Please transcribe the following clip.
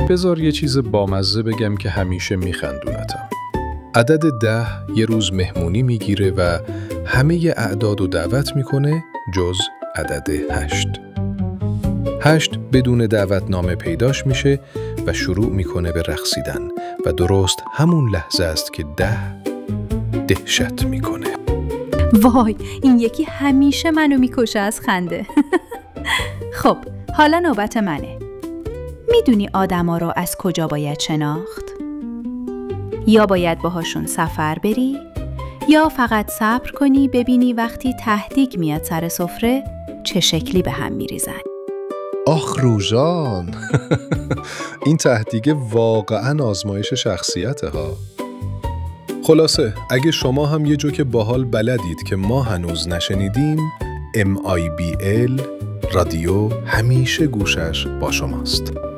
بذار یه چیز بامزه بگم که همیشه میخندونتم. عدد 10 یه روز مهمونی میگیره و همه اعداد رو دعوت میکنه جز عدد 8. 8 بدون دعوتنامه پیداش میشه و شروع میکنه به رقصیدن و درست همون لحظه است که 10 دهشت میکنه. وای، این یکی همیشه منو میکشه از خنده. خب، حالا نوبت منه. میدونی آدما رو از کجا باید شناخت؟ یا باید باهاشون سفر بری، یا فقط صبر کنی ببینی وقتی تهدیگ میاد سر سفره چه شکلی به هم میریزن. آخ روژان، این تهدیگ واقعاً آزمایش شخصیته ها. خلاصه اگه شما هم یه جوک باحال بلدید که ما هنوز نشنیدیم، MIBL رادیو همیشه گوشش با شماست.